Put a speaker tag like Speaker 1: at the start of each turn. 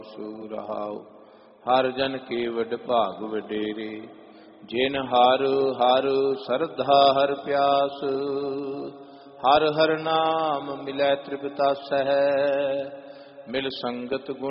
Speaker 1: ਰਹਾਉ। ਹਰ ਜਨ ਕੇ ਵਡ ਭਾਗ ਵਡੇਰੇ, ਜਿਨ ਹਰ ਹਰ ਸਰਧਾ ਹਰ ਪਿਆਸ। ਹਰ ਹਰ ਨਾਮ ਮਿਲੈ ਤ੍ਰਿਪਤਾਸਹਿ, ਮਿਲ ਸੰਗਤ ਗੁਣ